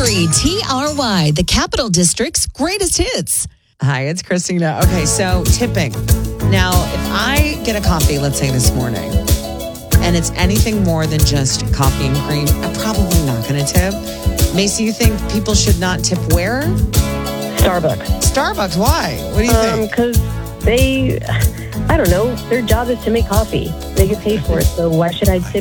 WTRY, the Capital District's greatest hits. Hi, it's Christina. Okay, so tipping. Now, if I get a coffee, let's say this morning, and it's anything more than just coffee and cream, I'm probably not going to tip. Macy, you think people should not tip where? Starbucks, why? What do you think? Because I don't know, their job is to make coffee. They get paid for it, so why should I tip